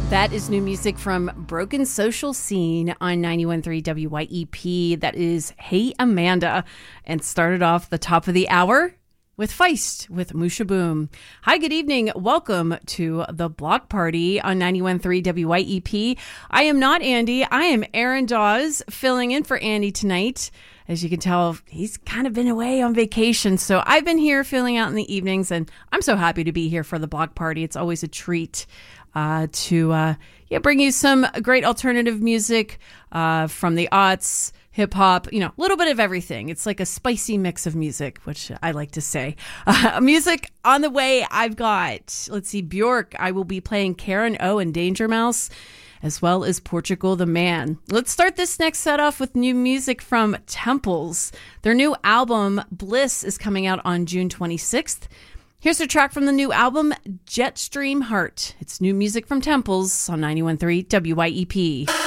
That is new music from Broken Social Scene on 91.3 WYEP. That is Hey Amanda. And started off the top of the hour with Feist with Musha Boom. Hi, good evening. Welcome to the Block Party on 91.3 WYEP. I am not Andy. I am Aaron Dawes filling in for Andy tonight. As you can tell, he's kind of been away on vacation. So I've been here filling out in the evenings, and I'm so happy to be here for the Block Party. It's always a treat to bring you some great alternative music from the aughts, hip hop, a little bit of everything. It's like a spicy mix of music, which I like to say. Music on the way, I've got, Bjork. I will be playing Karen O and Danger Mouse, as well as Portugal the Man. Let's start this next set off with new music from Temples. Their new album, Bliss, is coming out on June 26th. Here's a track from the new album, Jetstream Heart. It's new music from Temples on 91.3 WYEP.